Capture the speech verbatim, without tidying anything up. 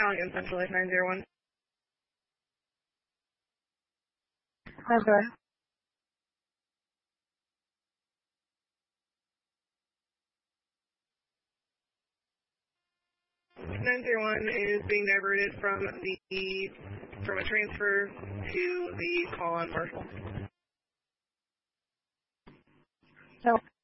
calling in Central Life nine zero one. Okay. nine zero one is being diverted from the from a transfer to the call on Marshall. No.